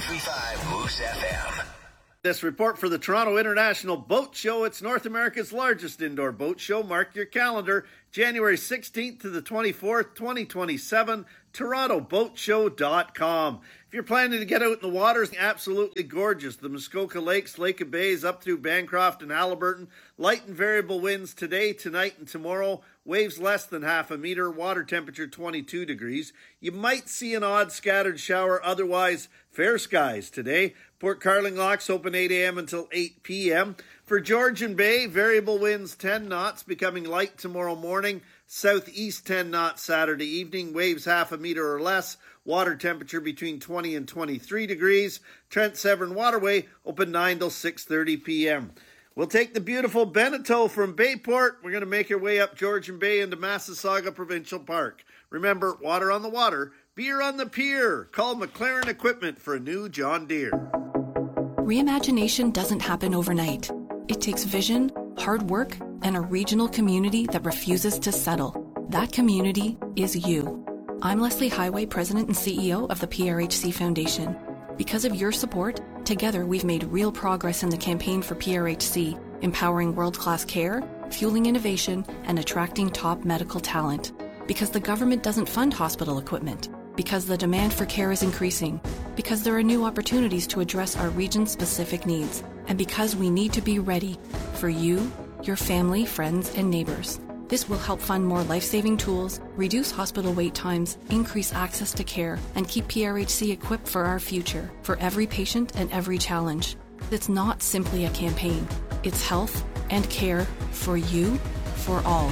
93.5 Moose FM. This report for the Toronto International Boat Show. It's North America's largest indoor boat show. Mark your calendar. January 16th to the 24th, 2027, TorontoBoatShow.com. If you're planning to get out in the water, it's absolutely gorgeous. The Muskoka Lakes, Lake of Bays, up through Bancroft and Haliburton. Light and variable winds today, tonight, and tomorrow. Waves less than half a meter. Water temperature 22 degrees. You might see an odd scattered shower. Otherwise, fair skies today. Port Carling locks open 8 a.m. until 8 p.m. For Georgian Bay, variable winds 10 knots, becoming light tomorrow morning. Southeast 10 knots Saturday evening. Waves half a meter or less. Water temperature between 20 and 23 degrees. Trent Severn Waterway open 9 till 6:30 p.m. We'll take the beautiful Beneteau from Bayport. We're going to make our way up Georgian Bay into Massasauga Provincial Park. Remember, water on the water, beer on the pier. Call McLaren Equipment for a new John Deere. Reimagination doesn't happen overnight. It takes vision, hard work, and a regional community that refuses to settle. That community is you. I'm Leslie Highway, President and CEO of the PRHC Foundation. Because of your support, together we've made real progress in the campaign for PRHC, empowering world-class care, fueling innovation, and attracting top medical talent. Because the government doesn't fund hospital equipment. Because the demand for care is increasing. Because there are new opportunities to address our region's specific needs. And because we need to be ready for you, your family, friends, and neighbors. This will help fund more life-saving tools, reduce hospital wait times, increase access to care, and keep PRHC equipped for our future, for every patient and every challenge. It's not simply a campaign. It's health and care for you, for all.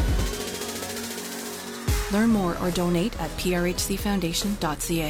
Learn more or donate at prhcfoundation.ca.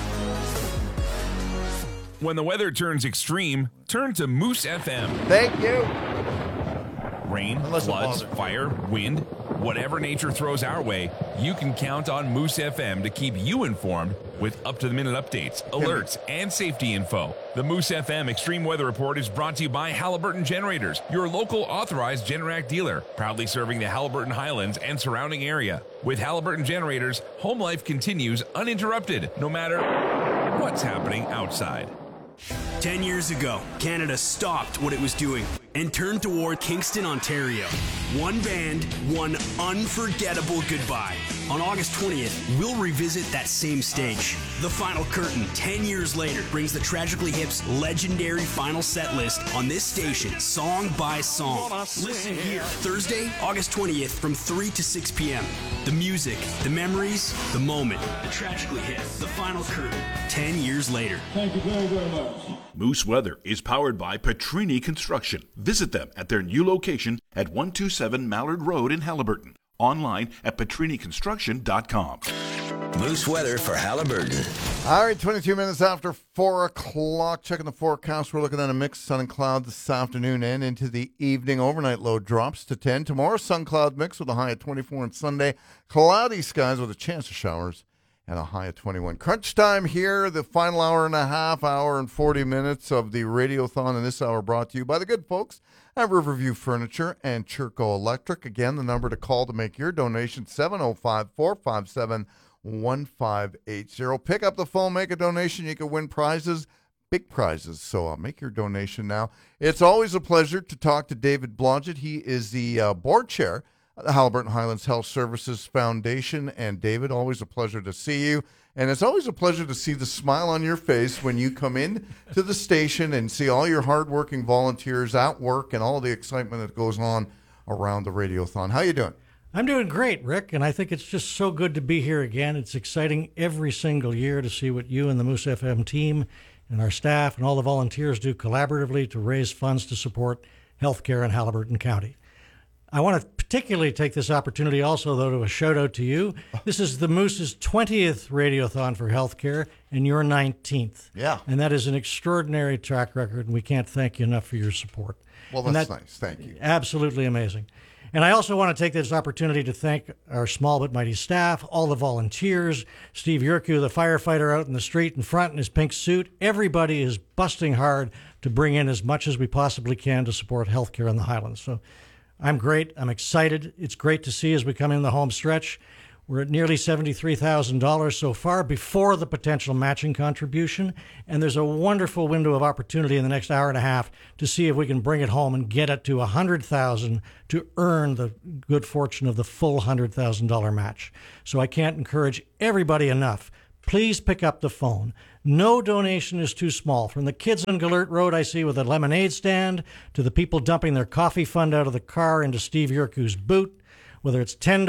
When the weather turns extreme, turn to Moose FM. Thank you. Rain, floods, fire, wind, whatever nature throws our way, you can count on Moose FM to keep you informed with up-to-the-minute updates, alerts, and safety info. The Moose FM Extreme Weather Report is brought to you by Haliburton Generators, your local authorized Generac dealer, proudly serving the Haliburton Highlands and surrounding area. With Haliburton Generators, home life continues uninterrupted, no matter what's happening outside. 10 years ago, Canada stopped what it was doing and turned toward Kingston, Ontario. One band, one unforgettable goodbye. On August 20th, we'll revisit that same stage. The Final Curtain, 10 years later, brings the Tragically Hip's legendary final set list on this station, song by song. Listen here, Thursday, August 20th, from 3 to 6 p.m. The music, the memories, the moment. The Tragically Hip, the Final Curtain, 10 years later. Thank you very, very much. Moose Weather is powered by Petrini Construction. Visit them at their new location at 127 Mallard Road in Haliburton. Online at petriniconstruction.com. Moose weather for Haliburton. All right, 22 minutes after 4 o'clock. Checking the forecast. We're looking at a mix of sun and cloud this afternoon and into the evening. Overnight low drops to 10. Tomorrow, sun cloud mix with a high of 24 on Sunday. Cloudy skies with a chance of showers and a high of 21. Crunch time here, the final hour and a half, hour and 40 minutes of the Radiothon in this hour brought to you by the good folks at Riverview Furniture and Churco Electric. Again, the number to call to make your donation, 705-457-1580. Pick up the phone, make a donation. You can win prizes, big prizes. So make your donation now. It's always a pleasure to talk to David Blodgett. He is the board chair the Haliburton Highlands Health Services Foundation. And David, always a pleasure to see you. And it's always a pleasure to see the smile on your face when you come in to the station and see all your hardworking volunteers at work and all the excitement that goes on around the Radiothon. How you doing? I'm doing great, Rick, and I think it's just so good to be here again. It's exciting every single year to see what you and the Moose FM team and our staff and all the volunteers do collaboratively to raise funds to support healthcare in Haliburton County. I want to particularly take this opportunity also, though, to a shout-out to you. This is the Moose's 20th Radiothon for Healthcare and your 19th. Yeah. And that is an extraordinary track record, and we can't thank you enough for your support. Well, that's nice. Thank you. Absolutely amazing. And I also want to take this opportunity to thank our small but mighty staff, all the volunteers, Steve Yurku, the firefighter out in the street in front in his pink suit. Everybody is busting hard to bring in as much as we possibly can to support healthcare in the Highlands. So I'm great. I'm excited. It's great to see as we come in the home stretch. We're at nearly $73,000 so far before the potential matching contribution, and there's a wonderful window of opportunity in the next hour and a half to see if we can bring it home and get it to $100,000 to earn the good fortune of the full $100,000 match. So I can't encourage everybody enough. Please pick up the phone. No donation is too small. From the kids on Gellert Road I see with a lemonade stand to the people dumping their coffee fund out of the car into Steve Yurku's boot, whether it's $10,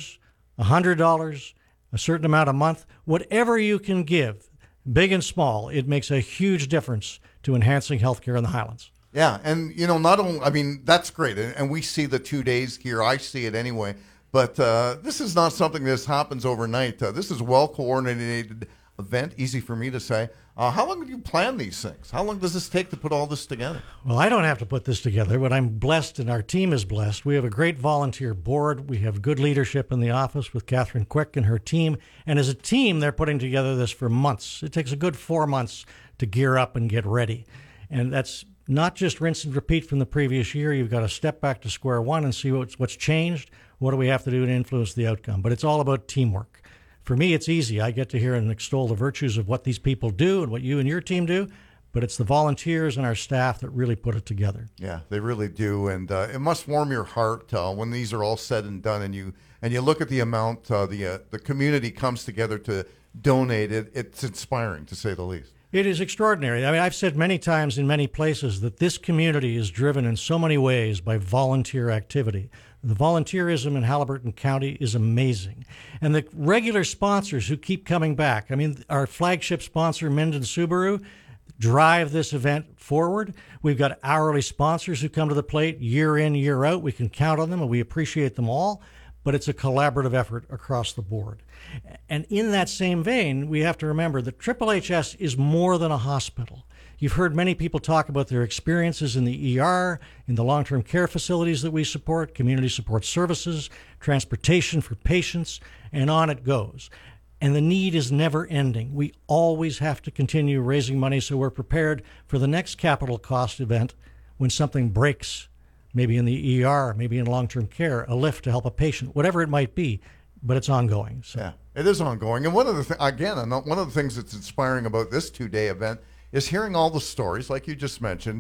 $100, a certain amount a month, whatever you can give, big and small, it makes a huge difference to enhancing healthcare in the Highlands. Yeah, and, not only, I mean, that's great. And we see the 2 days here. I see it anyway. But this is not something that happens overnight. This is a well-coordinated event, easy for me to say. How long do you plan these things? How long does this take to put all this together? Well, I don't have to put this together, but I'm blessed and our team is blessed. We have a great volunteer board. We have good leadership in the office with Catherine Quick and her team. And as a team, they're putting together this for months. It takes a good 4 months to gear up and get ready. And that's not just rinse and repeat from the previous year. You've got to step back to square one and see what's changed. What do we have to do to influence the outcome? But it's all about teamwork. For me, it's easy. I get to hear and extol the virtues of what these people do and what you and your team do, but it's the volunteers and our staff that really put it together. Yeah, they really do, and it must warm your heart when these are all said and done, and you look at the amount the community comes together to donate it. It's inspiring, to say the least. It is extraordinary. I mean, I've said many times in many places that this community is driven in so many ways by volunteer activity. The volunteerism in Haliburton County is amazing. And the regular sponsors who keep coming back, I mean, our flagship sponsor, Minden Subaru, drive this event forward. We've got hourly sponsors who come to the plate year in, year out. We can count on them, and we appreciate them all. But it's a collaborative effort across the board. And in that same vein, we have to remember that HHS is more than a hospital. You've heard many people talk about their experiences in the ER, in the long-term care facilities that we support, community support services, transportation for patients, and on it goes. And the need is never ending. We always have to continue raising money so we're prepared for the next capital cost event when something breaks, maybe in the ER, maybe in long-term care, a lift to help a patient, whatever it might be, but it's ongoing. So. Yeah, it is ongoing. And one of the things that's inspiring about this 2-day event is hearing all the stories, like you just mentioned,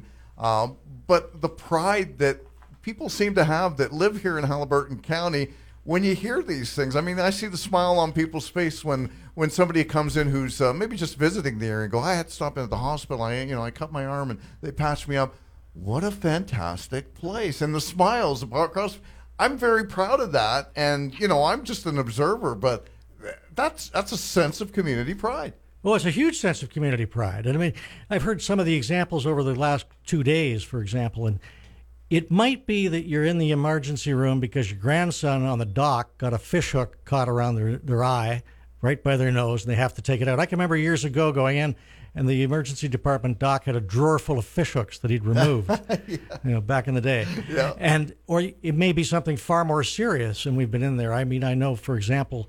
but the pride that people seem to have that live here in Haliburton County when you hear these things. I mean, I see the smile on people's face when somebody comes in who's maybe just visiting the area and go, I had to stop in at the hospital. I cut my arm and they patched me up. What a fantastic place. And the smiles across. I'm very proud of that. And, I'm just an observer, but that's a sense of community pride. Well, it's a huge sense of community pride. And I mean, I've heard some of the examples over the last 2 days, for example, and it might be that you're in the emergency room because your grandson on the dock got a fish hook caught around their eye, right by their nose, and they have to take it out. I can remember years ago going in, and the emergency department doc had a drawer full of fish hooks that he'd removed, yeah. Back in the day. Yeah. Or it may be something far more serious, and we've been in there. I mean, I know, for example,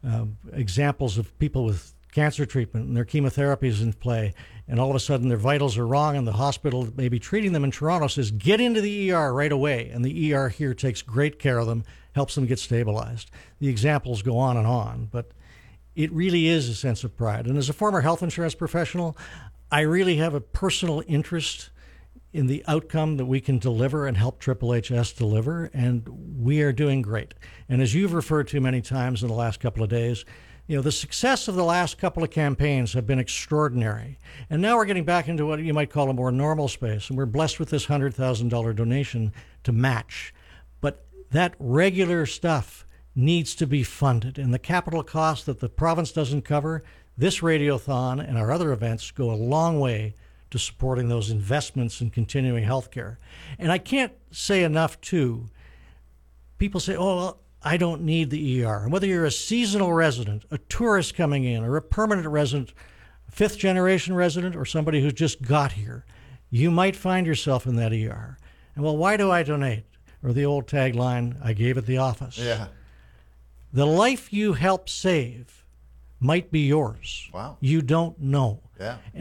examples of people with cancer treatment and their chemotherapy is in play, and all of a sudden their vitals are wrong, and the hospital that may be treating them in Toronto says, get into the ER right away, and the ER here takes great care of them, helps them get stabilized. The examples go on, but it really is a sense of pride. And as a former health insurance professional, I really have a personal interest in the outcome that we can deliver and help HHS deliver, and we are doing great. And as you've referred to many times in the last couple of days, the success of the last couple of campaigns have been extraordinary. And now we're getting back into what you might call a more normal space, and we're blessed with this $100,000 donation to match. But that regular stuff needs to be funded, and the capital cost that the province doesn't cover, this Radiothon and our other events go a long way to supporting those investments in continuing health care. And I can't say enough, too. People say, well, I don't need the ER. And whether you're a seasonal resident, a tourist coming in, or a permanent resident, fifth-generation resident, or somebody who just got here, you might find yourself in that ER. And, well, why do I donate? Or the old tagline, I gave at the office. Yeah. The life you help save might be yours. Wow. You don't know. Yeah. And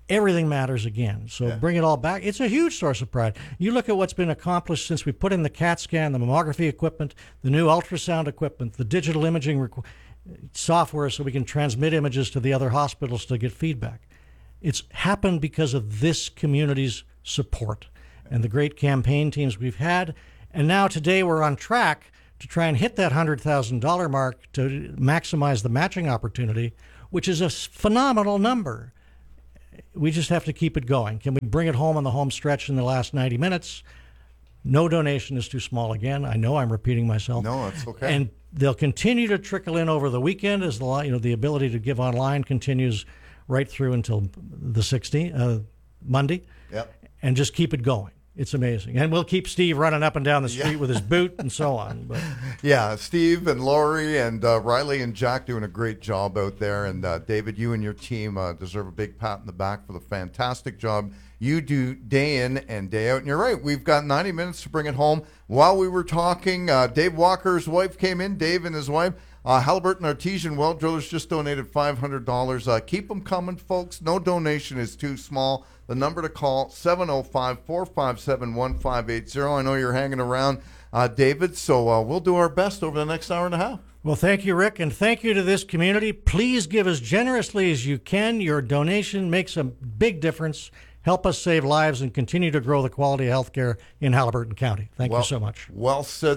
everything matters again. So bring it all back. It's a huge source of pride. You look at what's been accomplished since we put in the CAT scan, the mammography equipment, the new ultrasound equipment, the digital imaging software so we can transmit images to the other hospitals to get feedback. It's happened because of this community's support and the great campaign teams we've had. And now today we're on track to try and hit that $100,000 mark to maximize the matching opportunity, which is a phenomenal number. We just have to keep it going. Can we bring it home on the home stretch in the last 90 minutes? No donation is too small again. I know I'm repeating myself. No, that's okay. And they'll continue to trickle in over the weekend as the ability to give online continues right through until the 16th, Monday. Yep. And just keep it going. It's amazing. And we'll keep Steve running up and down the street with his boot and so on. But. Yeah, Steve and Lori and Riley and Jack doing a great job out there. And David, you and your team deserve a big pat in the back for the fantastic job you do day in and day out. And you're right, we've got 90 minutes to bring it home. While we were talking, Dave Walker's wife came in, Dave and his wife. Halliburton Artesian Well Drillers just donated $500. Keep them coming, folks. No donation is too small. The number to call, 705-457-1580. I know you're hanging around, David, so we'll do our best over the next hour and a half. Well, thank you, Rick, and thank you to this community. Please give as generously as you can. Your donation makes a big difference. Help us save lives and continue to grow the quality of health care in Halliburton County. Thank you so much. Well said.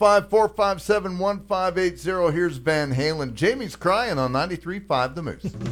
705-457-1580. Here's Van Halen. Jamie's crying on 93.5 The Moose.